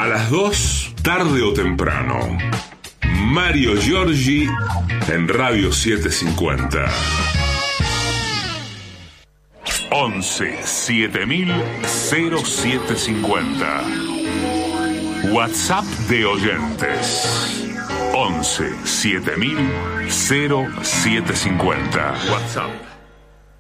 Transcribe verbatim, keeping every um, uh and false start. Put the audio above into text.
A las dos, tarde o temprano. Mario Giorgi en Radio setecientos cincuenta. once siete mil siete cincuenta. WhatsApp de oyentes. once siete mil siete cincuenta. WhatsApp.